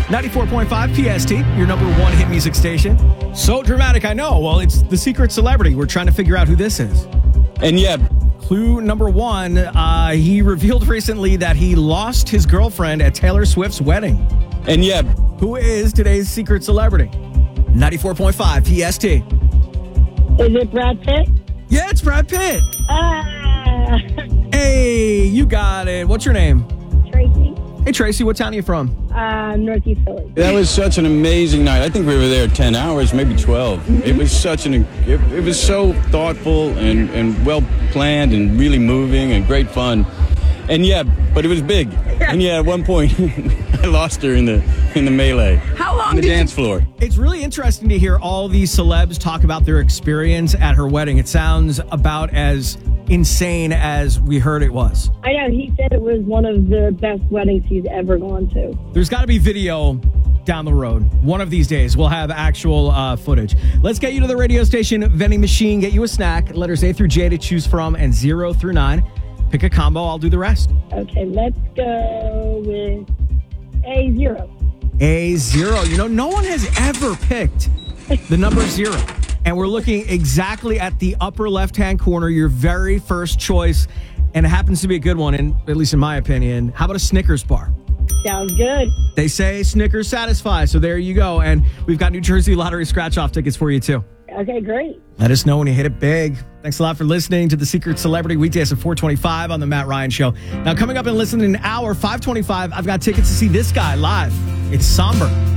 94.5 PST, your number one hit music station. So dramatic, I know. Well, it's the secret celebrity. We're trying to figure out who this is. And yeah, clue number one, he revealed recently that he lost his girlfriend at Taylor Swift's wedding. And yeah, who is today's secret celebrity? 94.5 PST. Is it Brad Pitt? Yeah, it's Brad Pitt. Hey, you got it. What's your name? Tracy. Hey, Tracy, what town are you from? Northeast Philly. that was such an amazing night. I think we were there 10 hours, maybe 12. Mm-hmm. It was it was so thoughtful and well planned and really moving and great fun. And yeah, but it was big. And yeah, at one point, I lost her in the melee. How long on the dance floor. It's really interesting to hear all these celebs talk about their experience at her wedding. It sounds about as insane as we heard it was. I know, he said it was one of the best weddings he's ever gone to. There's got to be video down the road. One of these days, we'll have actual footage. Let's get you to the radio station vending machine, get you a snack, letters A through J to choose from, and 0 through 9. Pick a combo, I'll do the rest. Okay, let's go with A0. A0. You know, no one has ever picked the number 0. And we're looking exactly at the upper left-hand corner, your very first choice. And it happens to be a good one, at least in my opinion. How about a Snickers bar? Sounds good. They say Snickers satisfy, so there you go. And we've got New Jersey Lottery scratch-off tickets for you, too. Okay, great. Let us know when you hit it big. Thanks a lot for listening to The Secret Celebrity, weekdays at 4:25 on The Matt Ryan Show. Now, coming up and listening in an hour, 5:25, I've got tickets to see this guy live. It's Somber.